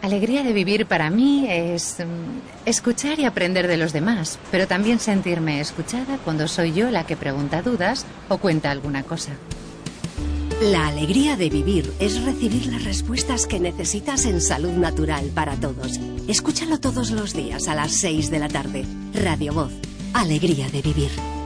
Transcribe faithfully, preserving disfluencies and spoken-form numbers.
Alegría de vivir para mí es mm, escuchar y aprender de los demás, pero también sentirme escuchada cuando soy yo la que pregunta dudas o cuenta alguna cosa. La alegría de vivir es recibir las respuestas que necesitas en Salud Natural para Todos. Escúchalo todos los días a las seis de la tarde. Radio Voz. Alegría de vivir.